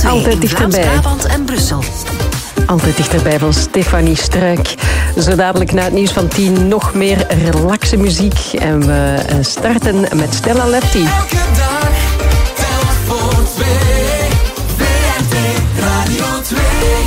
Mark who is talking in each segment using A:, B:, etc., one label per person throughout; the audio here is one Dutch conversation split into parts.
A: 2
B: Altijd
A: in
B: dichterbij.
A: Vlaams-Brabant en Brussel.
B: Altijd dichterbij van Stefanie Struik. Zo dadelijk na het nieuws van 10 nog meer relaxe muziek. En we starten met Stella Lefty.
C: Elke dag telt voor 2. VRT Radio 2.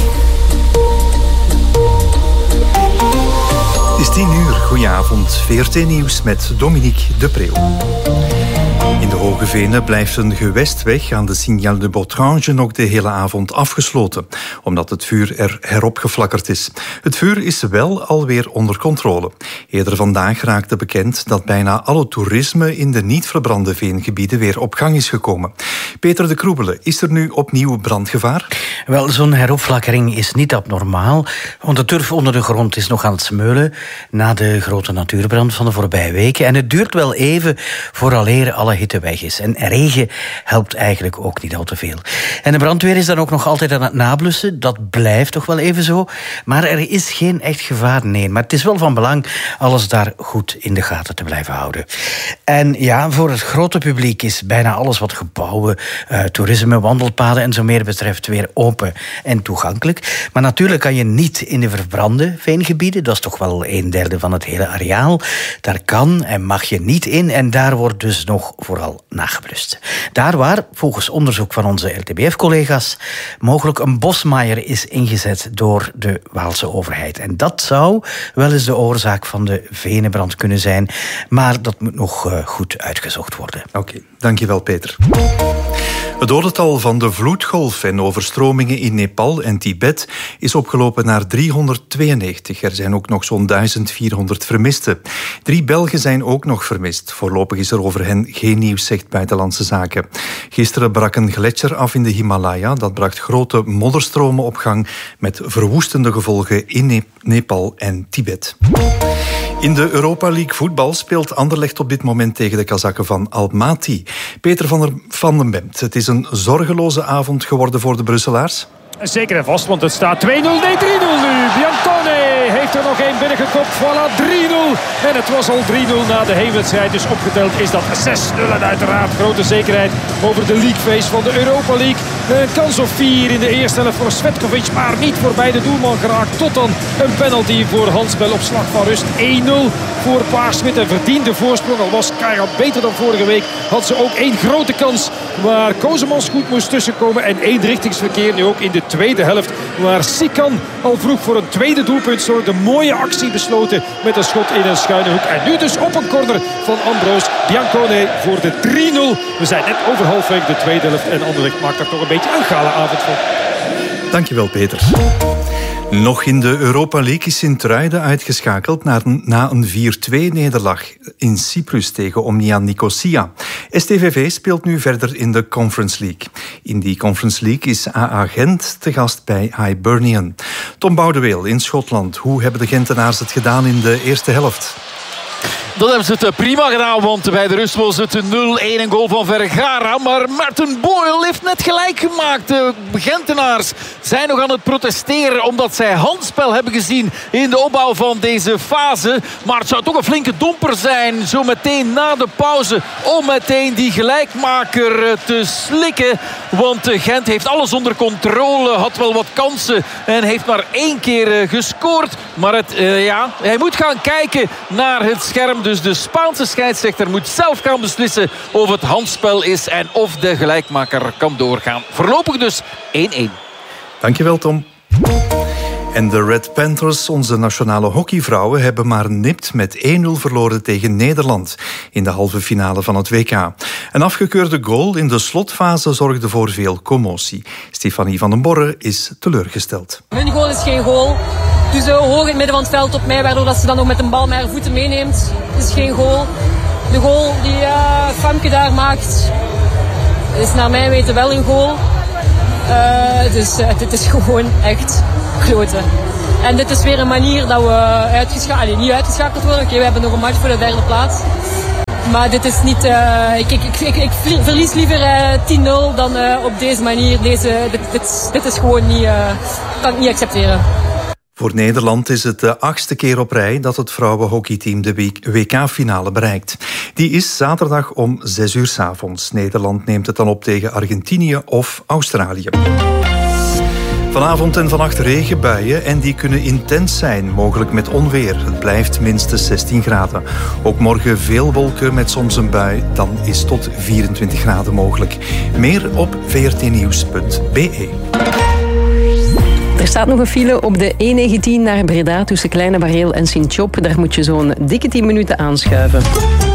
D: Het is 10 uur. Goedenavond. VRT Nieuws met Dominique de Preeuw. In de Hoge Venen blijft een gewestweg aan de Signal de Botrange nog de hele avond afgesloten, omdat het vuur er heropgeflakkerd is. Het vuur is wel alweer onder controle. Eerder vandaag raakte bekend dat bijna alle toerisme in de niet verbrande veengebieden weer op gang is gekomen. Peter de Kroebele, is er nu opnieuw brandgevaar?
E: Wel, zo'n heropflakkering is niet abnormaal, want de turf onder de grond is nog aan het smeulen na de grote natuurbrand van de voorbije weken. En het duurt wel even vooraleer alle hitte weg is. En regen helpt eigenlijk ook niet al te veel. En de brandweer is dan ook nog altijd aan het nablussen. Dat blijft toch wel even zo. Maar er is geen echt gevaar, nee. Maar het is wel van belang alles daar goed in de gaten te blijven houden. En ja, voor het grote publiek is bijna alles wat gebouwen, toerisme, wandelpaden en zo meer betreft weer open en toegankelijk. Maar natuurlijk kan je niet in de verbrande veengebieden. Dat is toch wel 1/3 van het hele areaal. Daar kan en mag je niet in. En daar wordt dus nog vooral nageblust. Daar waar, volgens onderzoek van onze RTBF-collega's, mogelijk een bosmaaier is ingezet door de Waalse overheid. En dat zou wel eens de oorzaak van de venenbrand kunnen zijn. Maar dat moet nog goed uitgezocht worden.
D: Oké, dankjewel Peter. Het dodental van de vloedgolf en overstromingen in Nepal en Tibet is opgelopen naar 392. Er zijn ook nog zo'n 1400 vermisten. 3 Belgen zijn ook nog vermist. Voorlopig is er over hen geen nieuws, zegt Buitenlandse Zaken. Gisteren brak een gletsjer af in de Himalaya. Dat bracht grote modderstromen op gang met verwoestende gevolgen in Nepal en Tibet. In de Europa League voetbal speelt Anderlecht op dit moment tegen de Kazakken van Almaty. Peter van den Bemt, het is een zorgeloze avond geworden voor de Brusselaars.
F: Zeker en vast, want het staat 2-0, nee 3-0 nu. Biancone heeft er nog één binnengekopt. Voilà, 3-0. En het was al 3-0 na de heenwedstrijd. Dus opgeteld is dat 6-0. En uiteraard grote zekerheid over de leagueface van de Europa League. Een kans of 4 in de eerste helft voor Svetkovic, maar niet voorbij de doelman geraakt. Tot dan een penalty voor Handspel op slag van rust. 1-0 voor Paarsmit. En verdiende voorsprong. Al was Karel beter dan vorige week. Had ze ook 1 grote kans waar Kozemans goed moest tussenkomen. En 1 richtingsverkeer nu ook in de tweede helft. Waar Sikan al vroeg voor een tweede doelpunt zorgde. Mooie actie besloten met een schot in een schuine hoek. En nu dus op een corner van Ambroos. Biancone voor de 3-0. We zijn net over halfweg de tweede helft. En Anderlecht maakt er toch een beetje een gala avond van.
D: Dankjewel Peter. Nog in de Europa League is Sint-Truiden uitgeschakeld na een 4-2-nederlaag in Cyprus tegen Omnia Nicosia. STVV speelt nu verder in de Conference League. In die Conference League is AA Gent te gast bij Hibernian. Tom Boudeweel in Schotland. Hoe hebben de Gentenaars het gedaan in de eerste helft?
G: Dat hebben ze het prima gedaan, want bij de rust was het 0-1, een goal van Vergara. Maar Martin Boyle heeft net gelijk gemaakt. De Gentenaars zijn nog aan het protesteren omdat zij handspel hebben gezien in de opbouw van deze fase. Maar het zou toch een flinke domper zijn, zo meteen na de pauze, om meteen die gelijkmaker te slikken. Want Gent heeft alles onder controle, had wel wat kansen en heeft maar 1 keer gescoord. Maar hij moet gaan kijken naar het scherm. Dus de Spaanse scheidsrechter moet zelf gaan beslissen of het handspel is en of de gelijkmaker kan doorgaan. Voorlopig dus 1-1.
D: Dankjewel, Tom. En de Red Panthers, onze nationale hockeyvrouwen, hebben maar nipt met 1-0 verloren tegen Nederland in de halve finale van het WK. Een afgekeurde goal in de slotfase zorgde voor veel commotie. Stefanie van den Borre is teleurgesteld.
H: Hun goal is geen goal. Dus hoog in het midden van het veld op mij, waardoor dat ze dan nog met een bal met haar voeten meeneemt. Het is geen goal. De goal die Famke daar maakt, is naar mijn weten wel een goal. Dus dit is gewoon echt kloten. En dit is weer een manier dat we niet uitgeschakeld worden. Oké, we hebben nog een match voor de 3e plaats. Maar dit is niet... Ik verlies liever 10-0 dan op deze manier. Dit is gewoon niet... kan ik niet accepteren.
D: Voor Nederland is het de 8e keer op rij dat het vrouwenhockeyteam de WK-finale bereikt. Die is zaterdag om 6 uur 's avonds. Nederland neemt het dan op tegen Argentinië of Australië. Vanavond en vannacht regenbuien en die kunnen intens zijn, mogelijk met onweer. Het blijft minstens 16 graden. Ook morgen veel wolken met soms een bui, dan is tot 24 graden mogelijk. Meer op vrtnieuws.be.
B: Er staat nog een file op de E19 naar Breda tussen Kleine Bareel en Sint-Job. Daar moet je zo'n dikke 10 minuten aanschuiven.